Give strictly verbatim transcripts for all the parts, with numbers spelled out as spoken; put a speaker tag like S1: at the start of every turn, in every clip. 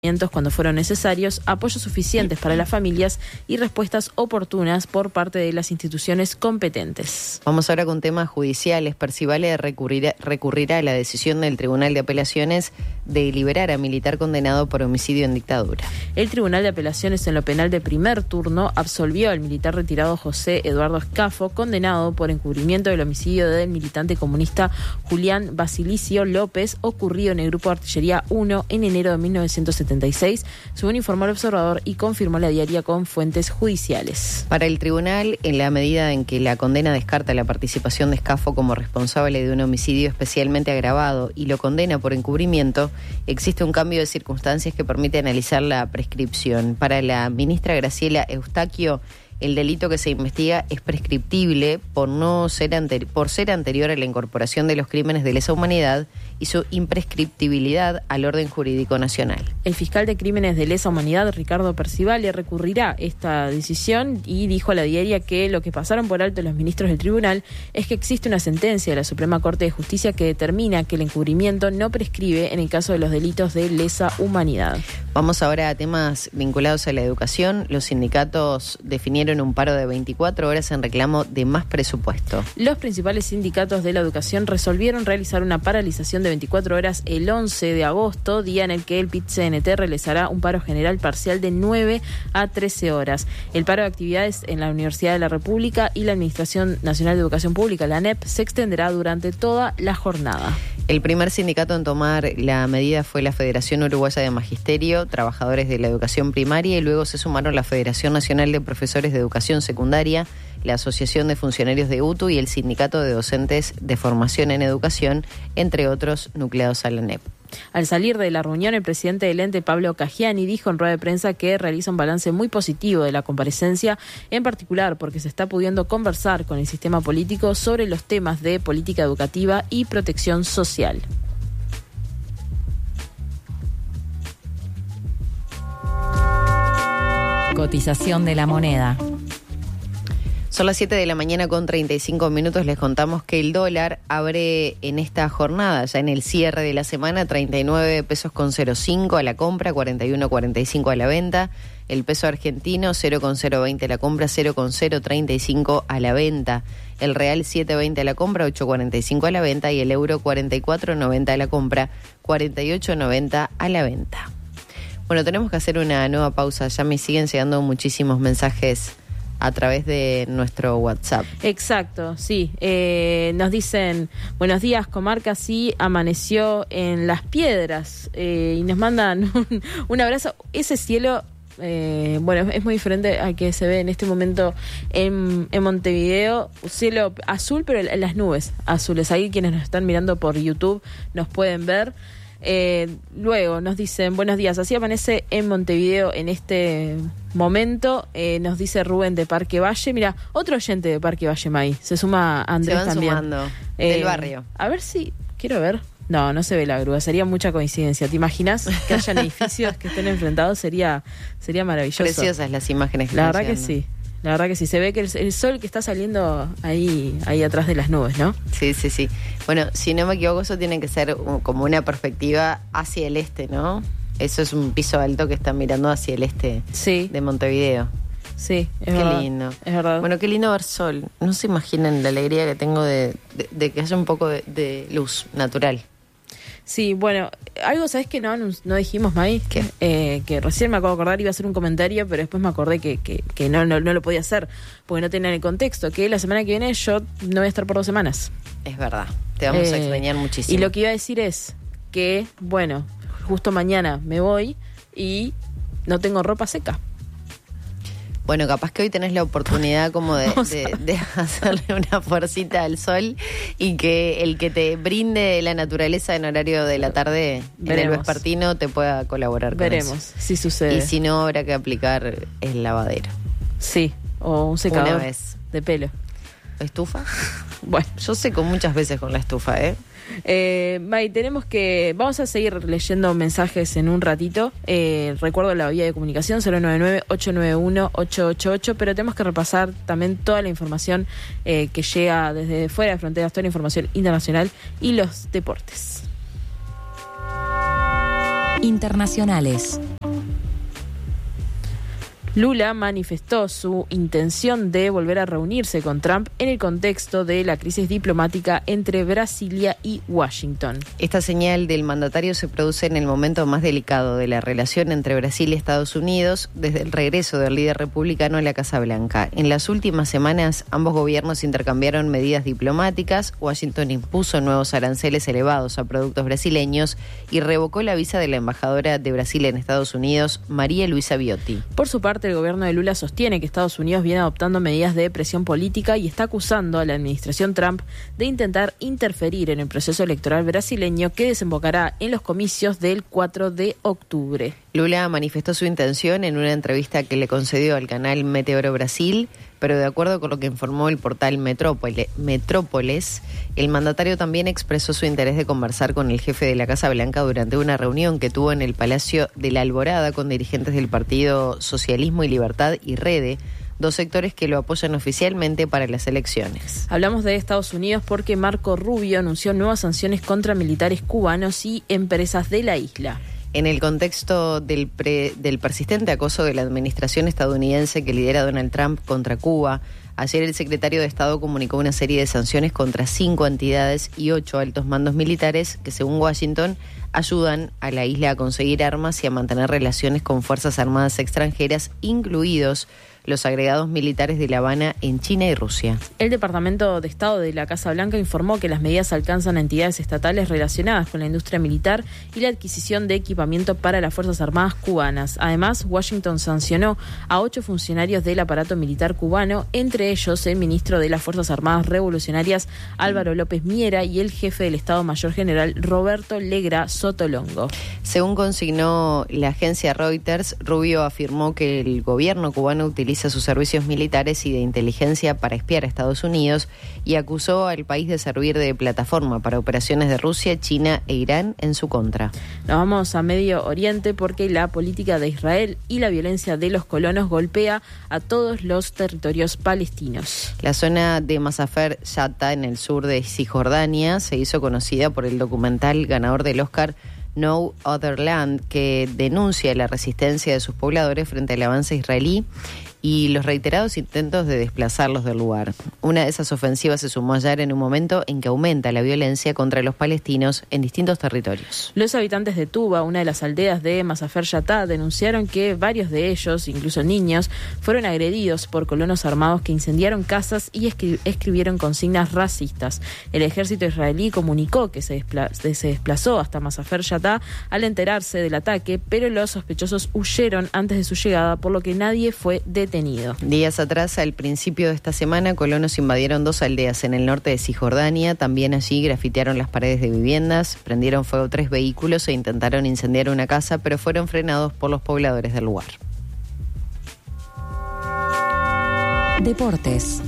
S1: cuando fueron necesarios, apoyos suficientes para las familias y respuestas oportunas por parte de las instituciones competentes.
S2: Vamos ahora con temas judiciales. Percivale recurrirá, recurrirá a la decisión del Tribunal de Apelaciones de liberar a militar condenado por homicidio en dictadura.
S1: El Tribunal de Apelaciones en lo penal de primer turno absolvió al militar retirado José Eduardo Scafo, condenado por encubrimiento del homicidio del militante comunista Julián Basilicio López, ocurrido en el Grupo de Artillería uno en enero de mil novecientos setenta y seis, según informó el observador y confirmó la diaria con fuentes judiciales.
S2: Para el tribunal, en la medida en que la condena descarta la participación de Scafo como responsable de un homicidio especialmente agravado y lo condena por encubrimiento, existe un cambio de circunstancias que permite analizar la prescripción. Para la ministra Graciela Eustaquio, el delito que se investiga es prescriptible por no ser anteri- por ser anterior a la incorporación de los crímenes de lesa humanidad y su imprescriptibilidad al orden jurídico nacional.
S1: El fiscal de crímenes de lesa humanidad, Ricardo Percivale, recurrirá esta decisión y dijo a la diaria que lo que pasaron por alto los ministros del tribunal es que existe una sentencia de la Suprema Corte de Justicia que determina que el encubrimiento no prescribe en el caso de los delitos de lesa humanidad.
S2: Vamos ahora a temas vinculados a la educación. Los sindicatos definieron un paro de veinticuatro horas en reclamo de más presupuesto.
S1: Los principales sindicatos de la educación resolvieron realizar una paralización de veinticuatro horas el once de agosto, día en el que el P I T C N T realizará un paro general parcial de nueve a trece horas. El paro de actividades en la Universidad de la República y la Administración Nacional de Educación Pública, la A N E P, se extenderá durante toda la jornada.
S2: El primer sindicato en tomar la medida fue la Federación Uruguaya de Magisterio, Trabajadores de la Educación Primaria, y luego se sumaron la Federación Nacional de Profesores de Educación Secundaria, la Asociación de Funcionarios de U T U y el Sindicato de Docentes de Formación en Educación, entre otros nucleados a la A N E P.
S1: Al salir de la reunión, el presidente del ente, Pablo Cagiani, dijo en rueda de prensa que realiza un balance muy positivo de la comparecencia, en particular porque se está pudiendo conversar con el sistema político sobre los temas de política educativa y protección social.
S3: Cotización de la moneda.
S2: Son las siete de la mañana con treinta y cinco minutos. Les contamos que el dólar abre en esta jornada, ya en el cierre de la semana, treinta y nueve pesos con cero cinco a la compra, cuarenta y uno cuarenta y cinco a la venta. El peso argentino, cero coma cero veinte a la compra, cero coma cero treinta y cinco a la venta. El real, siete veinte a la compra, ocho cuarenta y cinco a la venta. Y el euro, cuarenta y cuatro noventa a la compra, cuarenta y ocho noventa a la venta. Bueno, tenemos que hacer una nueva pausa. Ya me siguen llegando muchísimos mensajes a través de nuestro WhatsApp.
S1: Exacto, sí. Eh, nos dicen, buenos días, comarca, sí, amaneció en Las Piedras. Eh, y nos mandan un, un abrazo. Ese cielo, eh, bueno, es muy diferente al que se ve en este momento en, en Montevideo. Cielo azul, pero en las nubes azules. Ahí quienes nos están mirando por YouTube nos pueden ver. Eh, luego nos dicen, buenos días, así amanece en Montevideo en este momento. Eh, nos dice Rubén de Parque Valle. Mira, otro oyente de Parque Valle, May. Se suma Andrés
S2: se van
S1: también.
S2: Sumando
S1: eh,
S2: del barrio.
S1: A ver si, quiero ver. No, no se ve la grúa, sería mucha coincidencia. ¿Te imaginas que hayan edificios que estén enfrentados? Sería, sería maravilloso.
S2: Preciosas las imágenes que
S1: La verdad
S2: mencionan.
S1: que sí. La verdad que sí, se ve que el, el sol que está saliendo ahí ahí atrás de las nubes, ¿no?
S2: Sí, sí, sí. Bueno, si no me equivoco, eso tiene que ser un, como una perspectiva hacia el este, ¿no? Eso es un piso alto que está mirando hacia el este
S1: sí.
S2: de Montevideo.
S1: Sí, es
S2: qué
S1: verdad.
S2: lindo.
S1: Es verdad.
S2: Bueno, qué lindo ver sol. No se imaginan la alegría que tengo de, de, de que haya un poco de, de luz natural.
S1: Sí, bueno, algo, ¿sabes qué no, no dijimos, May?
S2: ¿Qué?
S1: Eh, que recién me acabo de acordar, iba a hacer un comentario, pero después me acordé que, que, que no, no, no lo podía hacer, porque no tenía el contexto, que la semana que viene yo no voy a estar por dos semanas.
S2: Es verdad, te vamos
S1: Eh,
S2: a extrañar muchísimo.
S1: Y lo que iba a decir es que, bueno, justo mañana me voy y no tengo ropa seca.
S2: Bueno, capaz que hoy tenés la oportunidad como de, de, de hacerle una fuercita al sol y que el que te brinde la naturaleza en horario de la tarde
S1: Veremos.
S2: en el vespertino te pueda colaborar con
S1: Veremos
S2: eso.
S1: si sucede.
S2: Y si no, habrá que aplicar el lavadero.
S1: Sí, o un secador
S2: Una vez.
S1: de pelo.
S2: ¿Estufa?
S1: Bueno,
S2: Yo seco muchas veces con la estufa, ¿eh?
S1: Eh, May, tenemos que... Vamos a seguir leyendo mensajes en un ratito. Eh, recuerdo la vía de comunicación cero nueve nueve, ocho nueve uno, ocho ocho ocho, pero tenemos que repasar también toda la información eh, que llega desde fuera de fronteras, toda la información internacional y los deportes
S3: internacionales.
S1: Lula manifestó su intención de volver a reunirse con Trump en el contexto de la crisis diplomática entre Brasilia y Washington.
S2: Esta señal del mandatario se produce en el momento más delicado de la relación entre Brasil y Estados Unidos desde el regreso del líder republicano a la Casa Blanca. En las últimas semanas, ambos gobiernos intercambiaron medidas diplomáticas. Washington impuso nuevos aranceles elevados a productos brasileños y revocó la visa de la embajadora de Brasil en Estados Unidos, María Luisa Biotti.
S1: Por su parte, el gobierno de Lula sostiene que Estados Unidos viene adoptando medidas de presión política y está acusando a la administración Trump de intentar interferir en el proceso electoral brasileño que desembocará en los comicios del cuatro de octubre.
S2: Lula manifestó su intención en una entrevista que le concedió al canal Meteoro Brasil, pero de acuerdo con lo que informó el portal Metrópole, Metrópoles, el mandatario también expresó su interés de conversar con el jefe de la Casa Blanca durante una reunión que tuvo en el Palacio de la Alborada con dirigentes del Partido Socialismo y Libertad y Rede, dos sectores que lo apoyan oficialmente para las elecciones.
S1: Hablamos de Estados Unidos porque Marco Rubio anunció nuevas sanciones contra militares cubanos y empresas de la isla.
S2: En el contexto del, pre, del persistente acoso de la administración estadounidense que lidera Donald Trump contra Cuba, ayer el secretario de Estado comunicó una serie de sanciones contra cinco entidades y ocho altos mandos militares que, según Washington, ayudan a la isla a conseguir armas y a mantener relaciones con fuerzas armadas extranjeras, incluidos los agregados militares de La Habana en China y Rusia.
S1: El Departamento de Estado de la Casa Blanca informó que las medidas alcanzan a entidades estatales relacionadas con la industria militar y la adquisición de equipamiento para las Fuerzas Armadas cubanas. Además, Washington sancionó a ocho funcionarios del aparato militar cubano, entre ellos el ministro de las Fuerzas Armadas Revolucionarias Álvaro López Miera y el jefe del Estado Mayor General Roberto Legra Sotolongo.
S2: Según consignó la agencia Reuters, Rubio afirmó que el gobierno cubano utiliza sus servicios militares y de inteligencia para espiar a Estados Unidos y acusó al país de servir de plataforma para operaciones de Rusia, China e Irán en su contra.
S1: Nos vamos a Medio Oriente porque la política de Israel y la violencia de los colonos golpea a todos los territorios palestinos.
S2: La zona de Masafer Yatta, en el sur de Cisjordania, se hizo conocida por el documental ganador del Oscar No Other Land, que denuncia la resistencia de sus pobladores frente al avance israelí y los reiterados intentos de desplazarlos del lugar. Una de esas ofensivas se sumó ayer en un momento en que aumenta la violencia contra los palestinos en distintos territorios.
S1: Los habitantes de Tuba, una de las aldeas de Masafer Yatta, denunciaron que varios de ellos, incluso niños, fueron agredidos por colonos armados que incendiaron casas y escri- escribieron consignas racistas. El ejército israelí comunicó que se, despla- se desplazó hasta Masafer Yatta al enterarse del ataque, pero los sospechosos huyeron antes de su llegada, por lo que nadie fue detenido.
S2: Días atrás, al principio de esta semana, colonos invadieron dos aldeas en el norte de Cisjordania. También allí grafitearon las paredes de viviendas, prendieron fuego tres vehículos e intentaron incendiar una casa, pero fueron frenados por los pobladores del lugar.
S3: Deportes.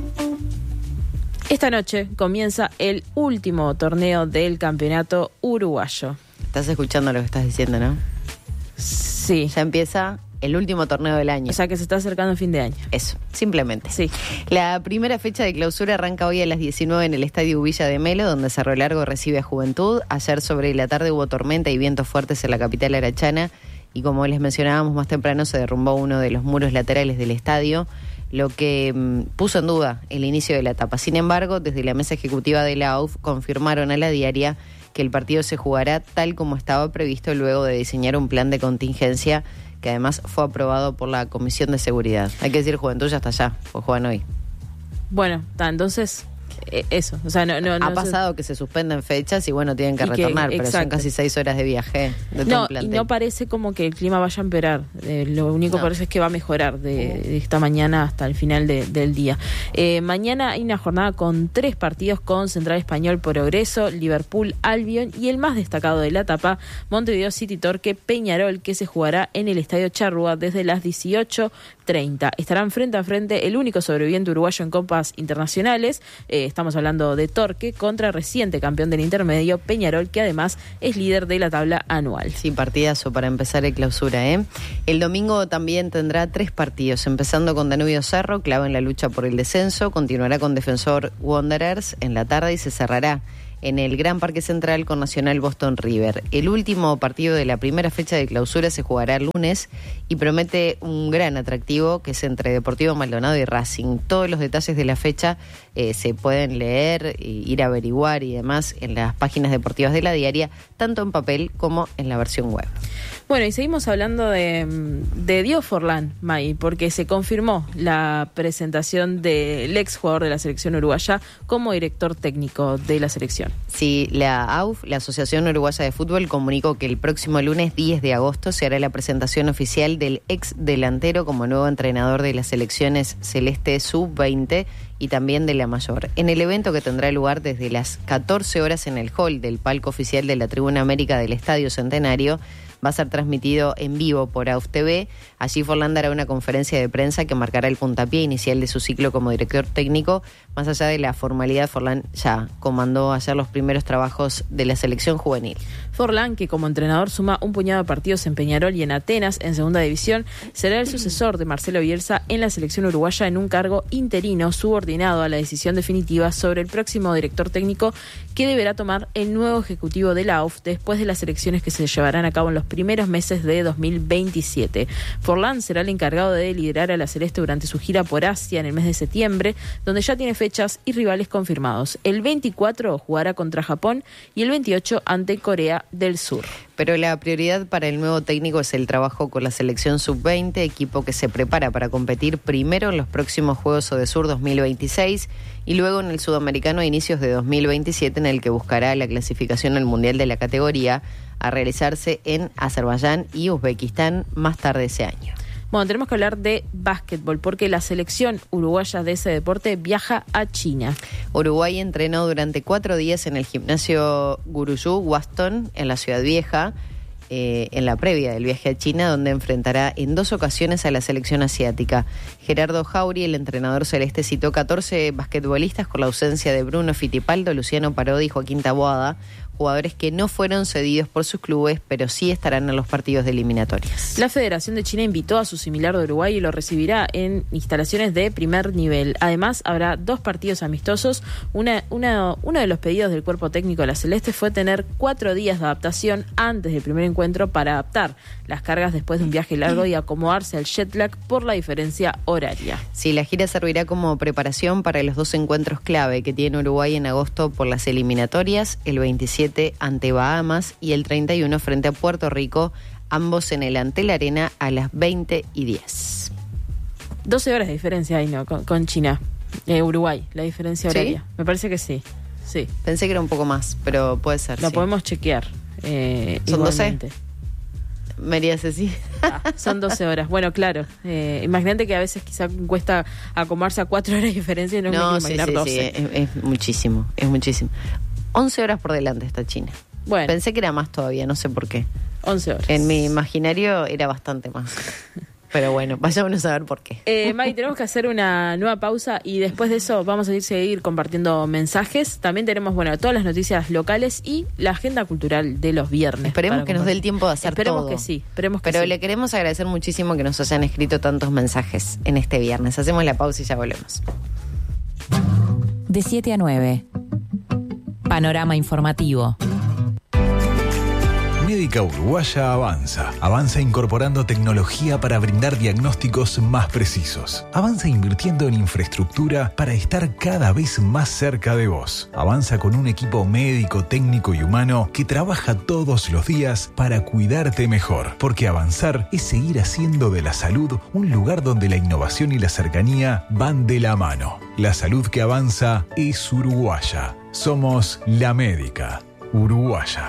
S1: Esta noche comienza el último torneo del campeonato uruguayo.
S2: Estás escuchando lo que estás diciendo, ¿no?
S1: Sí.
S2: Ya empieza el último torneo del año.
S1: O sea que se está acercando el fin de año.
S2: Eso, simplemente.
S1: Sí.
S2: La primera fecha de clausura arranca hoy a las diecinueve en el Estadio Villa de Melo, donde Cerro Largo recibe a Juventud. Ayer sobre la tarde hubo tormenta y vientos fuertes en la capital arachana y, como les mencionábamos más temprano, se derrumbó uno de los muros laterales del estadio, lo que mm, puso en duda el inicio de la etapa. Sin embargo, desde la mesa ejecutiva de la A U F confirmaron a la diaria que el partido se jugará tal como estaba previsto luego de diseñar un plan de contingencia que además fue aprobado por la Comisión de Seguridad. Hay que decir, Juventud ya está allá, pues juegan hoy.
S1: Bueno, está, entonces, eh, eso. O sea, no, no, no
S2: ha pasado
S1: se...
S2: que se suspenden fechas y bueno, tienen que
S1: y
S2: retornar,
S1: que,
S2: pero son casi seis horas de viaje de todo
S1: no,
S2: un plantel.
S1: Y no parece como que el clima vaya a empeorar. Eh, lo único que
S2: no.
S1: parece es que va a mejorar de, de esta mañana hasta el final de, del día. Eh, mañana hay una jornada con tres partidos con Central Español Progreso, Liverpool, Albion y el más destacado de la etapa, Montevideo City Torque, Peñarol, que se jugará en el Estadio Charrúa desde las dieciocho treinta. Estarán frente a frente el único sobreviviente uruguayo en copas internacionales. Eh, estamos hablando de Torque contra reciente campeón del intermedio, Peñarol, que además es líder de la tabla anual.
S2: Sí, partidazo para empezar el clausura, ¿eh? El domingo también tendrá tres partidos, empezando con Danubio Cerro, clave en la lucha por el descenso, continuará con Defensor Wanderers en la tarde y se cerrará en el Gran Parque Central con Nacional Boston River. El último partido de la primera fecha de clausura se jugará el lunes y promete un gran atractivo que es entre Deportivo Maldonado y Racing. Todos los detalles de la fecha eh, se pueden leer, ir a averiguar y demás en las páginas deportivas de La Diaria, tanto en papel como en la versión web.
S1: Bueno, y seguimos hablando de, de Diego Forlán, May, porque se confirmó la presentación del ex jugador de la selección uruguaya como director técnico de la selección.
S2: Sí, la A U F, la Asociación Uruguaya de Fútbol, comunicó que el próximo lunes diez de agosto se hará la presentación oficial del ex delantero como nuevo entrenador de las selecciones celeste sub veinte y también de la mayor. En el evento que tendrá lugar desde las catorce horas en el hall del palco oficial de la Tribuna América del Estadio Centenario, va a ser transmitido en vivo por A U F T V. Allí Forlán dará una conferencia de prensa que marcará el puntapié inicial de su ciclo como director técnico. Más allá de la formalidad, Forlán ya comandó ayer los primeros trabajos de la selección juvenil.
S1: Forlán, que como entrenador suma un puñado de partidos en Peñarol y en Atenas, en segunda división, será el sucesor de Marcelo Bielsa en la selección uruguaya en un cargo interino subordinado a la decisión definitiva sobre el próximo director técnico que deberá tomar el nuevo ejecutivo de la A U F después de las elecciones que se llevarán a cabo en los primeros meses de dos mil veintisiete. Forlán será el encargado de liderar a la Celeste durante su gira por Asia en el mes de septiembre, donde ya tiene fechas y rivales confirmados. El veinticuatro jugará contra Japón y el veintiocho ante Corea del Sur.
S2: Pero la prioridad para el nuevo técnico es el trabajo con la selección sub veinte, equipo que se prepara para competir primero en los próximos Juegos Odesur dos mil veintiséis y luego en el Sudamericano a inicios de dos mil veintisiete, en el que buscará la clasificación al Mundial de la categoría a realizarse en Azerbaiyán y Uzbekistán más tarde ese año.
S1: Bueno, tenemos que hablar de básquetbol porque la selección uruguaya de ese deporte viaja a China.
S2: Uruguay entrenó durante cuatro días en el gimnasio Guruyú Waston en la Ciudad Vieja, eh, en la previa del viaje a China, donde enfrentará en dos ocasiones a la selección asiática. Gerardo Jauri, el entrenador celeste, citó catorce basquetbolistas con la ausencia de Bruno Fittipaldo, Luciano Parodi y Joaquín Taboada, jugadores que no fueron cedidos por sus clubes, pero sí estarán en los partidos de eliminatorias.
S1: La Federación de China invitó a su similar de Uruguay y lo recibirá en instalaciones de primer nivel. Además, habrá dos partidos amistosos. Una, una, uno de los pedidos del cuerpo técnico de la Celeste fue tener cuatro días de adaptación antes del primer encuentro para adaptar las cargas después de un viaje largo y acomodarse al jet lag por la diferencia horaria.
S2: Sí, la gira servirá como preparación para los dos encuentros clave que tiene Uruguay en agosto por las eliminatorias, el veintisiete ante Bahamas y el treinta y uno frente a Puerto Rico, ambos en el Antel Arena a las veinte y diez.
S1: doce horas de diferencia ahí, ¿no? Con, con China, eh, Uruguay, la diferencia horaria. ¿Sí? Me parece que sí, sí.
S2: Pensé que era un poco más, pero puede ser.
S1: Lo
S2: sí.
S1: podemos chequear. Eh,
S2: ¿Son
S1: igualmente.
S2: doce? María Ceci.
S1: Ah, son doce horas. Bueno, claro. Eh, imagínate que a veces quizá cuesta acomodarse a cuatro horas de diferencia y no,
S2: no
S1: me quiero imaginar
S2: sí, sí,
S1: doce.
S2: Sí, es, es muchísimo, es muchísimo. once horas por delante está China.
S1: Bueno.
S2: Pensé que era más todavía, no sé por qué.
S1: once horas.
S2: En mi imaginario era bastante más. Pero bueno, vayámonos a ver por qué.
S1: Eh, Mari, tenemos que hacer una nueva pausa y después de eso vamos a ir seguir compartiendo mensajes. También tenemos, bueno, todas las noticias locales y la agenda cultural de los viernes.
S2: Esperemos que nos dé el tiempo de hacer
S1: esperemos
S2: todo.
S1: Que sí, esperemos que
S2: Pero
S1: sí.
S2: le queremos agradecer muchísimo que nos hayan escrito tantos mensajes en este viernes. Hacemos la pausa y ya volvemos.
S3: De siete a nueve. Panorama informativo.
S4: Médica Uruguaya avanza. Avanza incorporando tecnología para brindar diagnósticos más precisos. Avanza invirtiendo en infraestructura para estar cada vez más cerca de vos. Avanza con un equipo médico, técnico y humano que trabaja todos los días para cuidarte mejor. Porque avanzar es seguir haciendo de la salud un lugar donde la innovación y la cercanía van de la mano. La salud que avanza es uruguaya. Somos la Médica Uruguaya.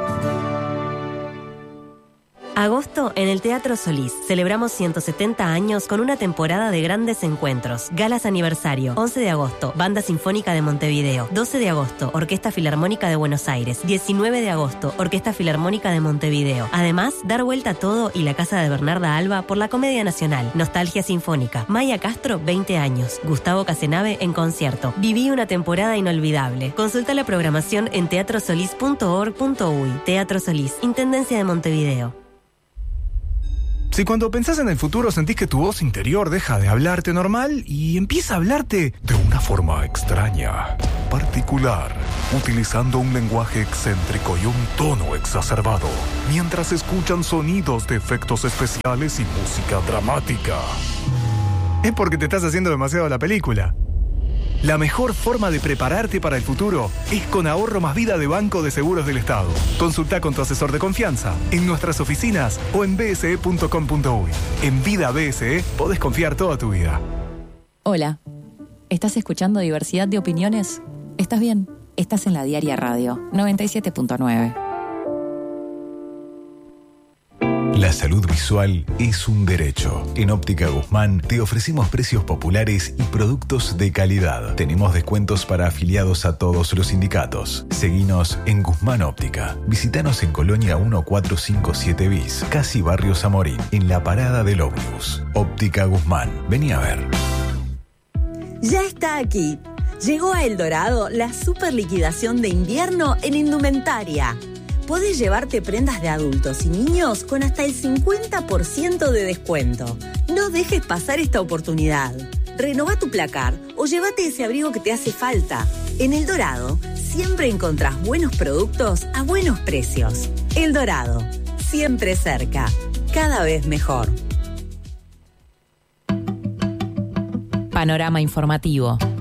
S5: Agosto en el Teatro Solís. Celebramos ciento setenta años con una temporada de grandes encuentros. Galas aniversario. once de agosto, Banda Sinfónica de Montevideo. doce de agosto, Orquesta Filarmónica de Buenos Aires. diecinueve de agosto, Orquesta Filarmónica de Montevideo. Además, dar vuelta a todo y la casa de Bernarda Alba por la Comedia Nacional. Nostalgia Sinfónica. Maya Castro, veinte años. Gustavo Casenave en concierto. Viví una temporada inolvidable. Consulta la programación en teatro solís punto org punto uy. Teatro Solís, Intendencia de Montevideo.
S6: Si cuando pensás en el futuro sentís que tu voz interior deja de hablarte normal y empieza a hablarte de una forma extraña, particular, utilizando un lenguaje excéntrico y un tono exacerbado, mientras escuchan sonidos de efectos especiales y música dramática, es porque te estás haciendo demasiado la película. La mejor forma de prepararte para el futuro es con Ahorro Más Vida de Banco de Seguros del Estado. Consulta con tu asesor de confianza en nuestras oficinas o en b s e punto com punto u y. En Vida B S E podés confiar toda tu vida.
S3: Hola, ¿estás escuchando Diversidad de Opiniones? ¿Estás bien? Estás en la Diaria Radio noventa y siete punto nueve.
S4: La salud visual es un derecho. En Óptica Guzmán te ofrecemos precios populares y productos de calidad. Tenemos descuentos para afiliados a todos los sindicatos. Seguinos en Guzmán Óptica. Visítanos en Colonia mil cuatrocientos cincuenta y siete bis, casi Barrio Zamorín, en la parada del ómnibus. Óptica Guzmán. Vení a ver.
S7: Ya está aquí. Llegó a El Dorado la super liquidación de invierno en indumentaria. Podés llevarte prendas de adultos y niños con hasta el cincuenta por ciento de descuento. No dejes pasar esta oportunidad. Renová tu placar o llévate ese abrigo que te hace falta. En El Dorado siempre encontrás buenos productos a buenos precios. El Dorado, siempre cerca, cada vez mejor.
S3: Panorama informativo.